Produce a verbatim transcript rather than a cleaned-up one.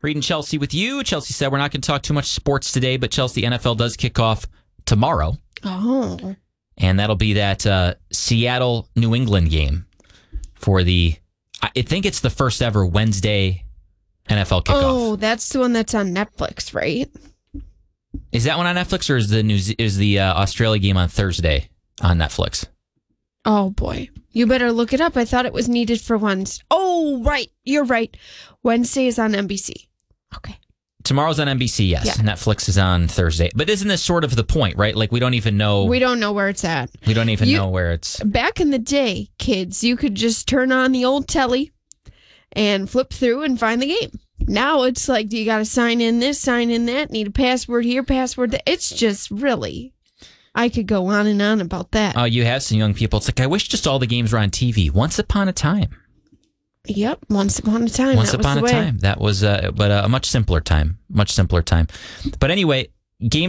Reading Chelsea with you. Chelsea said we're not going to talk too much sports today, but Chelsea N F L does kick off tomorrow. Oh. And that'll be that uh, Seattle-New England game for the, I think it's the first ever Wednesday N F L kickoff. Oh, that's the one that's on Netflix, right? Is that one on Netflix, or is the New Ze- is the uh, Australia game on Thursday on Netflix? Oh, boy. You better look it up. I thought it was needed for Wednesday. Oh, right. You're right. Wednesday is on N B C. Okay. Tomorrow's on N B C, yes. Yeah. Netflix is on Thursday. But isn't this sort of the point, right? Like, we don't even know. We don't know where it's at. We don't even You- know where it's. Back in the day, kids, you could just turn on the old telly and flip through and find the game. Now it's like, do you got to sign in this, sign in that, need a password here, password there. It's just really, I could go on and on about that. Oh, you have some young people. It's like, I wish just all the games were on T V. Once upon a time. Yep, once upon a time. Once that was upon the a way. time. That was, uh, but a much simpler time. Much simpler time. But anyway, game